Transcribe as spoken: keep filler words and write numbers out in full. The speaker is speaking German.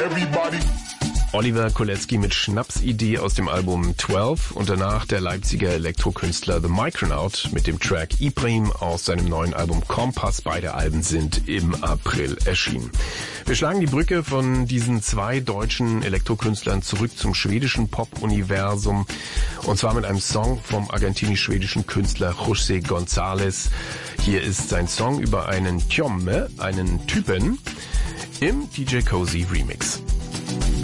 Everybody. Oliver Kolecki mit Schnapsidee aus dem Album zwölf und danach der Leipziger Elektrokünstler The Micronaut mit dem Track Ibrahim aus seinem neuen Album Kompass. Beide Alben sind im April erschienen. Wir schlagen die Brücke von diesen zwei deutschen Elektrokünstlern zurück zum schwedischen Pop-Universum und zwar mit einem Song vom argentinisch-schwedischen Künstler José González. Hier ist sein Song über einen Tjomme, einen Typen, im D J Cozy Remix.